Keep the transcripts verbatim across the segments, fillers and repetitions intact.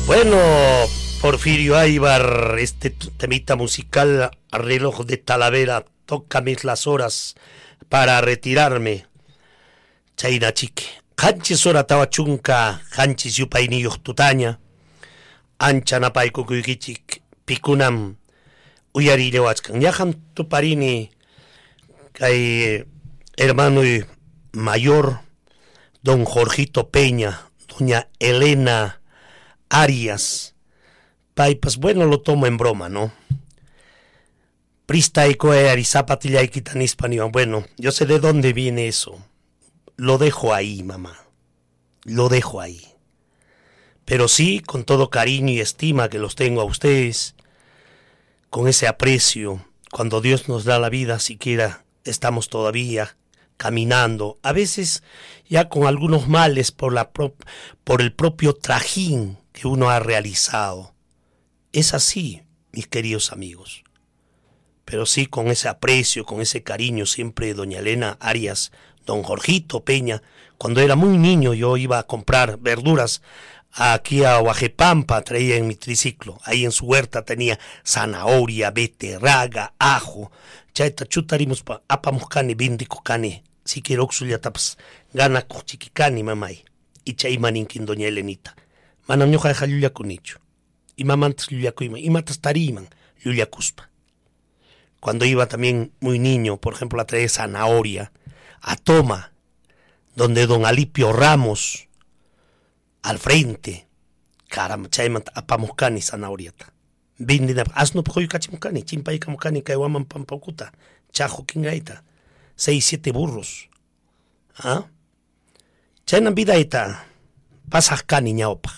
Bueno, Porfirio Aybar, este temita musical, Reloj de Talavera, tócame las horas para retirarme. Chaina chique, hanchis hora tawachunka, hanchis yupainiyuq tutaña, ancha napay kukuykichik, pikunam, uyarilewachkan. Yahan tuparini, kay hermano mayor, don Jorgito Peña, doña Elena Arias, paipas, bueno, lo tomo en broma, ¿no? Prista y coe arizapatilla y quitanispanio. Bueno, yo sé de dónde viene eso. Lo dejo ahí, mamá. Lo dejo ahí. Pero sí, con todo cariño y estima que los tengo a ustedes, con ese aprecio, cuando Dios nos da la vida, siquiera estamos todavía caminando, a veces ya con algunos males por, la pro- por el propio trajín que uno ha realizado. Es así, mis queridos amigos. Pero sí con ese aprecio, con ese cariño, siempre doña Elena Arias, don Jorgito Peña. Cuando era muy niño yo iba a comprar verduras aquí a Huajepampa, traía en mi triciclo. Ahí en su huerta tenía zanahoria, beterraga, ajo. Chaita chutarimos pa apamuscani, bindicocani. Si quiero oxulia tapas, gana cochiquicani, mamay. Y chaimaninkin doña Elenita. Manam ñoja deja llulia kunichu. Y mamantas llulia kuima. Y matas tariman llulia cuspa. Cuando iba también muy niño, por ejemplo, a traer zanahoria a Toma, donde don Alipio Ramos, al frente, caramba, chayman apamuscani zanahoriata. Bindina, asno pojoy cachimucani, chimpay camucani, kaiwaman pampaucuta, chajo kingaita, seis, siete burros. ¿Ah? Chaynan vidaita, pasajcani ñaupa.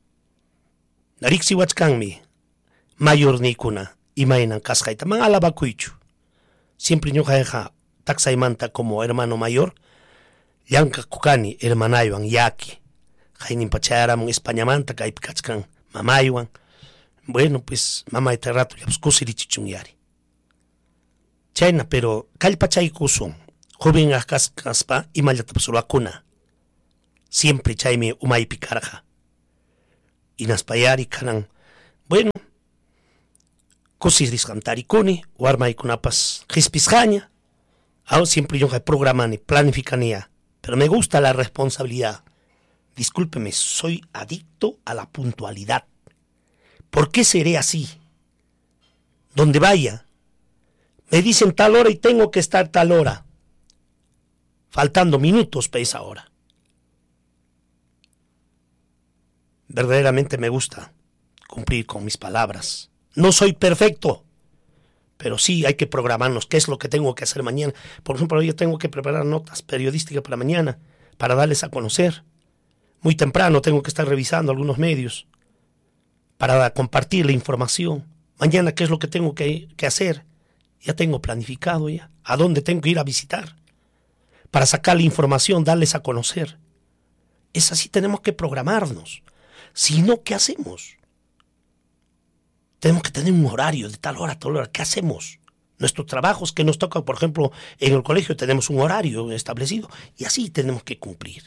Nariksi wachkanmi, mayor nikuna, imainan kasjaita, man alabakuychu. Siempre ñoja deja taxaimanta como hermano mayor, llanka kukani, hermanaywan, yaki. Jainin pachayaram Españamanta, kaipkachkan, mamaywan. Bueno, pues, mamá este rato ya kusirichichun yari. Chayna, pero kallpachay kusun, joven kaspa y malyatapsulakuna. Siempre chayme umay picarja. Y naspayari kanan, bueno, kusiriskantarikuni, warmaykunapas hispizjaña. Ahora siempre yo programani, planificanía, pero me gusta la responsabilidad. Discúlpeme, soy adicto a la puntualidad. ¿Por qué seré así? Donde vaya, me dicen tal hora y tengo que estar tal hora. Faltando minutos para esa hora. Verdaderamente me gusta cumplir con mis palabras. No soy perfecto, pero sí hay que programarnos. ¿Qué es lo que tengo que hacer mañana? Por ejemplo, yo tengo que preparar notas periodísticas para mañana, para darles a conocer. Muy temprano tengo que estar revisando algunos medios para compartir la información. Mañana, ¿qué es lo que tengo que, que hacer? Ya tengo planificado ya. ¿A dónde tengo que ir a visitar? Para sacar la información, darles a conocer. Es así, tenemos que programarnos. Si no, ¿qué hacemos? Tenemos que tener un horario de tal hora a tal hora. ¿Qué hacemos? Nuestros trabajos que nos tocan, por ejemplo, en el colegio tenemos un horario establecido y así tenemos que cumplir.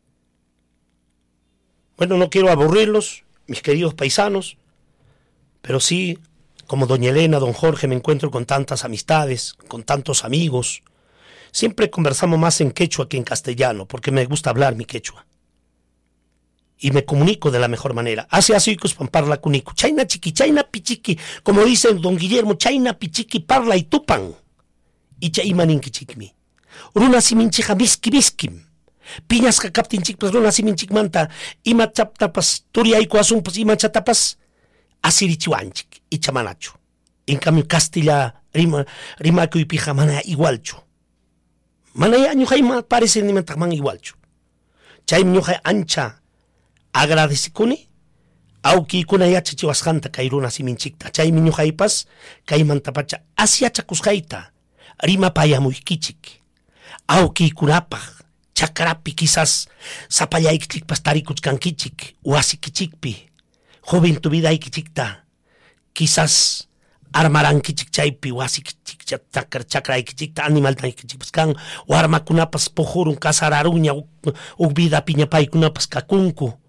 Bueno, no quiero aburrirlos, mis queridos paisanos, pero sí, como doña Elena, don Jorge, me encuentro con tantas amistades, con tantos amigos. Siempre conversamos más en quechua que en castellano, porque me gusta hablar mi quechua. Y me comunico de la mejor manera. Hace así que parla cunico. Chaina chiqui, chaina pichiqui. Como dice don Guillermo, chaina pichiqui parla y tupan. Y chaimaninki chiquimi. Runa siminchija miski miskim. Piñas ka captin chikpas runa siminchik manta. Ima chaptapas, turiaico asumpas, ima chatapas. Asirichuanchik, y chamanacho. En cambio, Castilla, rima, rimaco y pija, mana igualcho. Mana ya ñujaima parece ni mantaman igualcho. Chaim ñujai ancha. Agradecikuni, auki kuna yacha chiwasjanta kairuna siminchikta. Chay miñujaipas, kaimantapacha, asiacha kusjaita, rima payamuikichik. Auki kunapaj, chakarapi quizás, zapayaikichikpas tarikuchkankichik, uasikichikpi, joven tu vida ikichikta, quizás armarankichik chaypi, uasikichik, chakra, chakraikichikta, animal taikichikpas kan, o armakunapas pojurun, kasararuña, uk vida piñapay kunapas kakunku.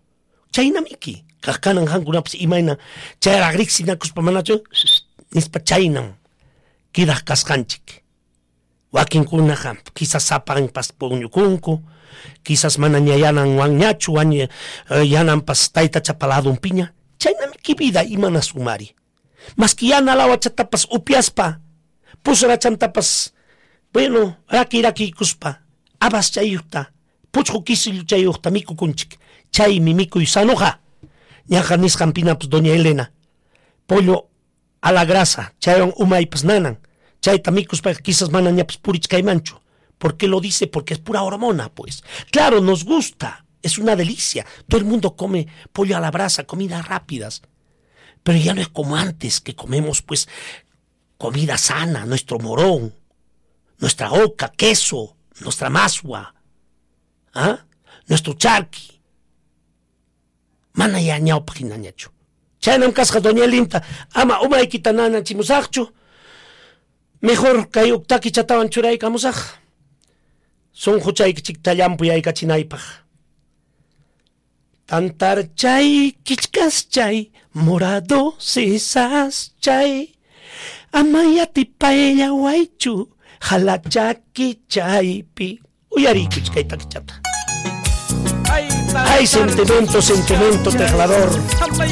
chaynamiki kajkanan hankunapas imayna chayra riqsinakuspa manachu nispa chaynam kidaq kasqanchik. Wakinkunaqa quizás sapanpas puñukunku, quizás mana ñayanan wanñachu waña yananpas tayta chapaladun piña, chaynamiki vida imana sumari. Maski yana lawachatapas upiaspa, pusrachantapas, bueno, raki raki kuspa, abas chayuqta, puchqu kisillu chayuqta mikukunchik, chaymi mikuy sanoqa. Ñaqa nisqanpinapas doña Elena, pollo a la grasa, chaywan umaypas nanan, chayta mikuspa quizás mana ñapas purichkaymanchu. ¿Por qué lo dice? Porque es pura hormona, pues. Claro, nos gusta, es una delicia. Todo el mundo come pollo a la brasa, comidas rápidas. Pero ya no es como antes, que comemos, pues, comida sana, nuestro morón, nuestra oca, queso, nuestra masua, ¿ah? Nuestro charqui. Mana ya ñaupa hinañachu. Chaynam kasqa doña Linta, ama umaykita nana chimusaqchu. Mejor kay uktaki chatawan churaykamusaq. Sunqu chaykichikta llampuyaykacinaypaq. Tantarchay, kichkaschay, morado sisaschay. Amayatipay llawaychu, halachaki chaypi. Uyarikuch kay takichata. Ay, sentimiento, sentimiento tejlador.